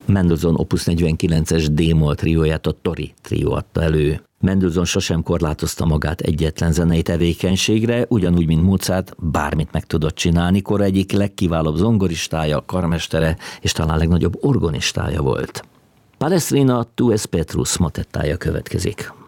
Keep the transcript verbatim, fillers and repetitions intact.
Mendelssohn Opus negyvenkilences D-moll trióját a Tori trió adta elő. Mendelssohn sosem korlátozta magát egyetlen zenei tevékenységre, ugyanúgy, mint Mozart, bármit meg tudott csinálni, kora egyik legkiválóbb zongoristája, karmestere és talán legnagyobb orgonistája volt. Palestrina Tu es Petrus motettája következik.